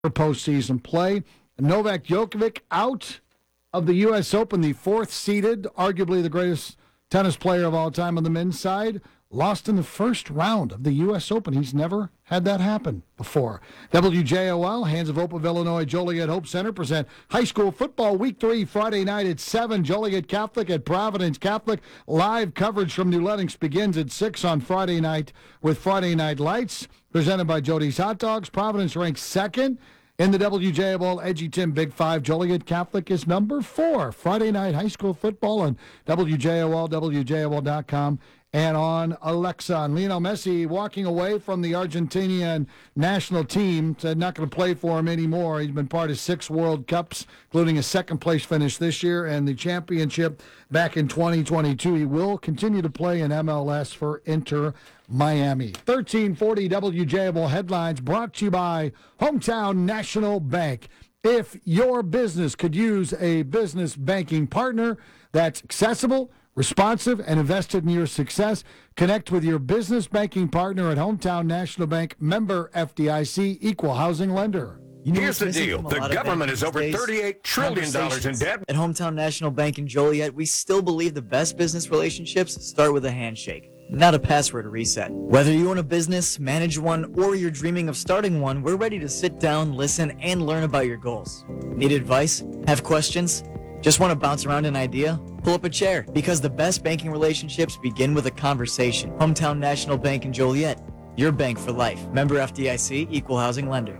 for postseason play. Novak Djokovic out of the U.S. Open, the fourth-seeded, arguably the greatest tennis player of all time on the men's side, lost in the first round of the U.S. Open. He's never had that happen before. WJOL, Hands of Hope of Illinois, Joliet Hope Center present high school football week 3, Friday night at 7. Joliet Catholic at Providence Catholic. Live coverage from New Lenox begins at 6 on Friday night with Friday Night Lights, presented by Jody's Hot Dogs. Providence ranks second in the WJOL Edgerton Big Five. Joliet Catholic is number 4. Friday night high school football on WJOL, WJOL.com, and on Alexa. And Lionel Messi walking away from the Argentinian national team, said not going to play for him anymore. He's been part of 6 World Cups, including a second-place finish this year and the championship back in 2022. He will continue to play in MLS for Inter Miami. 1340 WJOL headlines brought to you by Hometown National Bank. If your business could use a business banking partner that's accessible, responsive, and invested in your success, connect with your business banking partner at Hometown National Bank, member FDIC, equal housing lender. Here's the deal. The government is over $38 trillion in debt. At Hometown National Bank in Joliet, we still believe the best business relationships start with a handshake, not a password reset. Whether you own a business, manage one, or you're dreaming of starting one, we're ready to sit down, listen, and learn about your goals. Need advice? Have questions? Just want to bounce around an idea? Pull up a chair, because the best banking relationships begin with a conversation. Hometown National Bank in Joliet, your bank for life. Member FDIC, equal housing lender.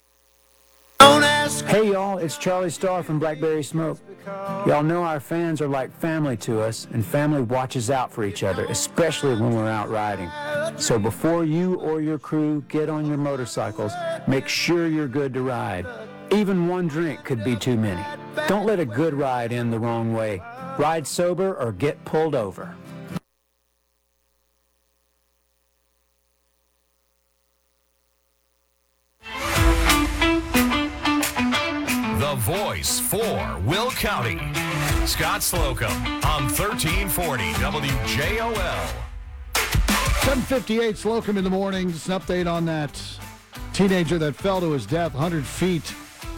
Hey y'all, it's Charlie Starr from Blackberry Smoke. Y'all know our fans are like family to us, and family watches out for each other, especially when we're out riding. So before you or your crew get on your motorcycles, make sure you're good to ride. Even one drink could be too many. Don't let a good ride end the wrong way. Ride sober or get pulled over. The voice for Will County, Scott Slocum on 1340 WJOL. 7:58, Slocum in the morning. Just an update on that teenager that fell to his death 100 feet.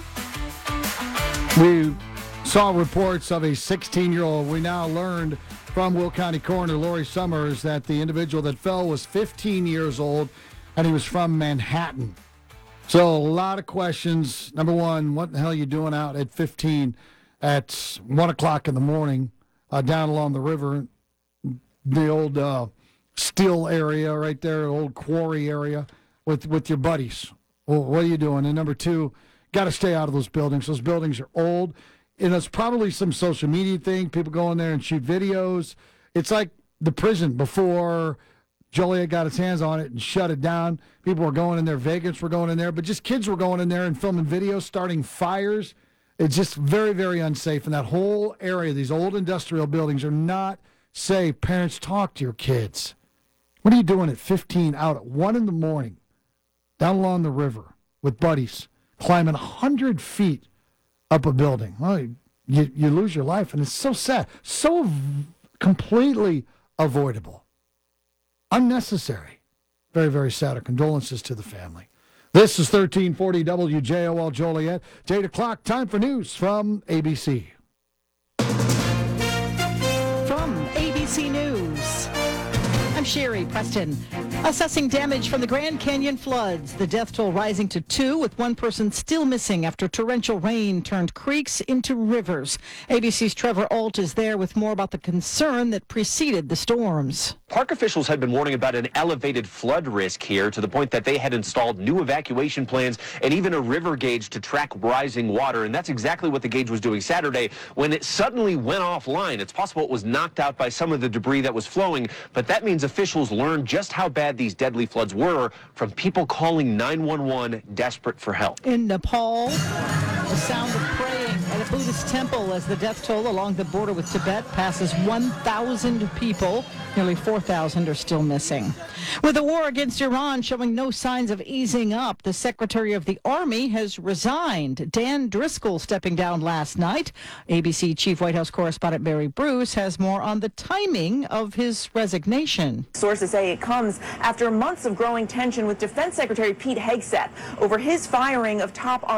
We saw reports of a 16-year-old. We now learned from Will County Coroner Lori Summers that the individual that fell was 15 years old, and he was from Manhattan. So a lot of questions. Number one, what the hell are you doing out at 15 at 1 o'clock in the morning down along the river, the old Steel area right there, old quarry area with your buddies? Well, what are you doing? And number two, got to stay out of those buildings. Those buildings are old. And it's probably some social media thing. People go in there and shoot videos. It's like the prison before Joliet got its hands on it and shut it down. People were going in there. Vegans were going in there. But just kids were going in there and filming videos, starting fires. It's just very, very unsafe. And that whole area, these old industrial buildings, are not safe. Parents, talk to your kids. What are you doing at 15 out at 1 in the morning down along the river with buddies climbing 100 feet up a building? Well, you lose your life, and it's so sad, so completely avoidable, unnecessary. Very, very sad. Our condolences to the family. This is 1340 WJOL Joliet. It's 8 o'clock, time for news from ABC. From ABC News, I'm Sherry Preston. Assessing damage from the Grand Canyon floods. The death toll rising to 2, with one person still missing after torrential rain turned creeks into rivers. ABC's Trevor Alt is there with more about the concern that preceded the storms. Park officials had been warning about an elevated flood risk here, to the point that they had installed new evacuation plans and even a river gauge to track rising water. And that's exactly what the gauge was doing Saturday when it suddenly went offline. It's possible it was knocked out by some of the debris that was flowing, but that means officials learned just how bad these deadly floods were from people calling 911 desperate for help. In Nepal, the sound of praying at a Buddhist temple as the death toll along the border with Tibet passes 1,000 people. Nearly 4,000 are still missing. With the war against Iran showing no signs of easing up, the Secretary of the Army has resigned. Dan Driscoll stepping down last night. ABC Chief White House correspondent Barry Bruce has more on the timing of his resignation. Sources say it comes after months of growing tension with Defense Secretary Pete Hegseth over his firing of top